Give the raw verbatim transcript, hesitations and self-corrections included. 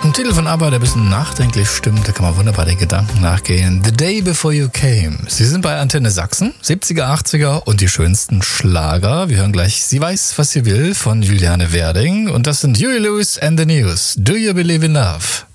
Ein Titel von ABBA, der ein bisschen nachdenklich stimmt. Da kann man wunderbar den Gedanken nachgehen. The Day Before You Came. Sie sind bei Antenne Sachsen, siebziger, achtziger und die schönsten Schlager. Wir hören gleich Sie weiß, was sie will von Juliane Werding. Und das sind Huey Lewis and the News. Do You Believe in Love?